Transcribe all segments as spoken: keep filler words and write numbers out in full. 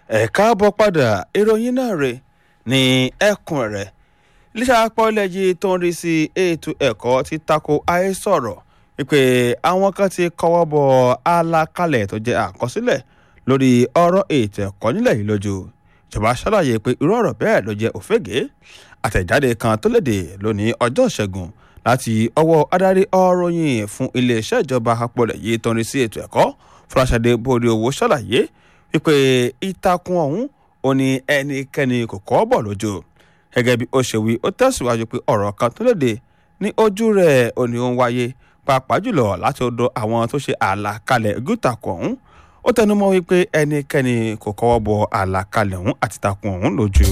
ẹ káàbọ̀ padà ìròyìn náà rè ní ẹkùn rẹ̀ iléeṣẹ́ àpọ̀lẹ̀ yìí tó ń rí sí ètò ẹ̀kọ́ ti tako àhesọ̀rọ̀ wípé àwọn kan ti kọwọ́ bọ àlàkalẹ̀ tó jẹ́ àkọsílẹ̀ lórí ọ̀rọ̀ ètò ẹ̀kọ́ nílẹ̀ yìí lójú ìjọba ṣàlàyé pé irú ọ̀rọ̀ bẹ́ẹ̀ ló jẹ́ òfégè àtẹ̀jáde kan tó léde lónìí ọjọ́ ìṣẹ́gun láti ọwọ́ adarí ọ̀ròyìn fún iléeṣẹ́ ìjọba àpọ̀lẹ̀ yìí tó ń rí sí ètò ẹ̀kọ́ Fọláṣadé Bóríowó ṣàlàyé wípé ìtakùn ọ̀hún ò ní ẹnikẹ́ni kò kọ́ bọ̀ lójú gẹ́gẹ́ bí ó ṣe wí ó tẹ̀síwájú pé ọ̀rọ̀ kan tó léde ní ojú rẹ̀ ò ní ó ń wáyé pàápàá jùlọ láti ọ̀dọ̀ àwọn tó ṣe àlàkalẹ̀ gútàkùn ọ̀hún ó tẹnumọ́ wípé ẹnikẹ́ni kò kọ́wọ́ bọ àlàkalẹ̀ ọ̀hún àti ìtakùn ọ̀hún lójú.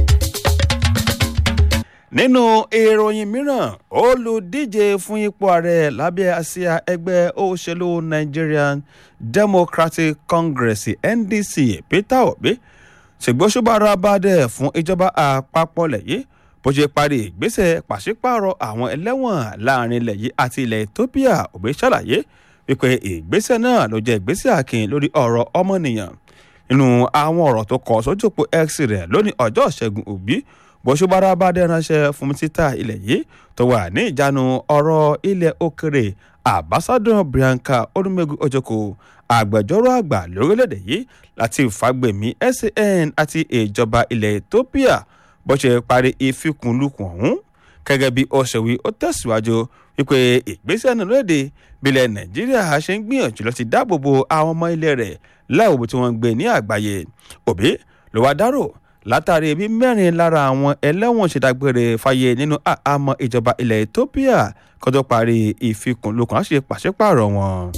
nínú ìròyìn mìíràn olùdíje fún ipò ààrẹ lábẹ́ àsíá ẹgbẹ́ òṣèlú Nigerian Democratic Congress N D C Peter Obi ṣègbóṣùbára bàdẹ̀ fún ìjọba àpapọ̀ ilẹ̀ yìí bó ṣe parí ìgbésẹ̀ pàṣípààrọ̀ àwọn ẹlẹ́wọ̀n láàrin ilẹ̀ yìí àti ilẹ̀ Ethiopia. Obi ṣàlàyé wípé ìgbésẹ̀ náà ló jẹ́ ìgbésẹ̀ akin lórí ọ̀rọ̀ ọmọnìyàn. nínú àwọn ọ̀rọ̀ tó kọ sójú òpó X rẹ̀ lónìí ọjọ́ ìṣẹ́gun Obi bóṣùbára bàdẹ̀ ránṣẹ́ fún títà ilẹ̀ yìí tó wà ní ìjánu ọ̀rọ̀ ilẹ̀ òkèrè Ambassador Bianca Odumegu Ojoko agbẹjọ́rò àgbà lórílẹ̀‐èdè yìí láti Fagbemi S A N àti ìjọba ilẹ̀ Ethiopia bó ṣe parí ìfikùnlukùn ọ̀hún gẹ́gẹ́ bí ó ṣe wí ó tẹ̀síwájú wípé ìgbésẹ̀ náà lóde bílẹ̀ Nàìjíríà ṣe ń gbìyànjú láti dáàbò bo àwọn ọmọ ilẹ̀ rẹ̀ láìwo tí wọ́n ń gbé ní àgbáyé. Obi ló wá dárò látàrí bí mẹ́rin lára àwọn ẹlẹ́wọ̀n ṣe dágbére fáyé nínú àhámọ́ ìjọba ilẹ̀ Ethiopia kó tó parí ìfikùnlukùn àṣẹ pàṣípààrọ̀ wọn.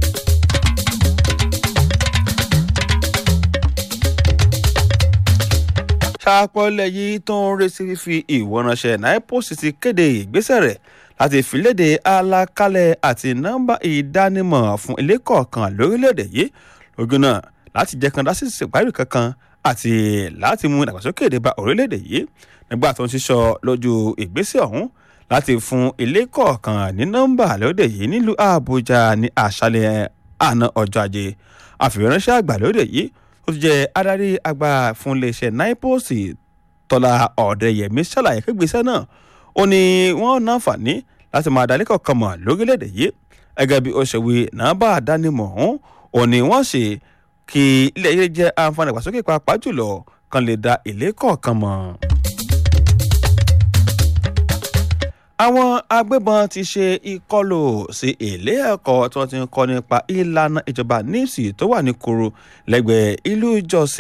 ṣàpọ̀lẹ̀ yìí tó ń retí fífi ìwọ́ránṣẹ́ NIPOS ti kéde ìgbésẹ̀ rẹ̀ láti fìlédè àlàkalẹ̀ àti nọ́mbà ìdánimọ̀ fún ilé kọ̀ọ̀kan lórílẹ̀‐èdè yìí lógún náà láti jẹ́ kan dásí ìṣèpárí kankan àti láti mú ìdàgbàsókè dé bá orílẹ̀‐èdè yìí nígbà tó ń ṣiṣọ́ lójú ìgbésẹ̀ ọ̀hún láti fún ilé kọ̀ọ̀kan ní nọ́mbà lóde yìí nílùú Àbújá ní àṣálẹ́ àná ọjọ́ ajé. àfìránṣẹ́ àgbà lóde yìí ó ti jẹ́ adarí àgbà fún iléeṣẹ́ NIPOS Tọ́lá Ọ̀dẹ́yẹmí ṣàlàyé pé gbèsè náà ó ní wọ́n náǹfààní láti máa dalẹ́ kọ̀ọ̀kan mọ̀ lórílẹ̀‐èdè yìí gẹ́gẹ́ bí ó ṣe wí nọ́mbà àdánimọ̀ ọ̀hún ó ní wọ́n ṣe kí ilé ayé jẹ́ àǹfààní ìgbàsókè pàápàá jùlọ kan lè da ilé kọ̀ọ̀kan mọ̀. àwọn agbébọn ti ṣe ìkọlù sí ilé ẹ̀kọ́ tí wọ́n ti ń kọ́ nípa ìlànà ìjọba NIMS tó wà ní Koro lẹ́gbẹ̀ẹ́ ìlú ìjọsìn